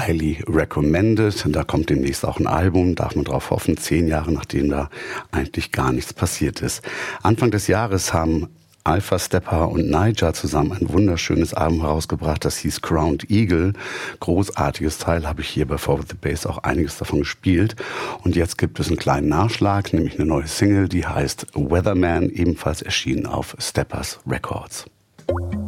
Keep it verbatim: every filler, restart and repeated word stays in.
highly recommended. Da kommt demnächst auch ein Album, darf man drauf hoffen, zehn Jahre nachdem da eigentlich gar nichts passiert ist. Anfang des Jahres haben Alpha Steppa und Naija zusammen ein wunderschönes Album herausgebracht, das hieß Crowned Eagle. Großartiges Teil, habe ich hier bei Forward the Bass auch einiges davon gespielt. Und jetzt gibt es einen kleinen Nachschlag, nämlich eine neue Single, die heißt Weatherman, ebenfalls erschienen auf Steppas Records.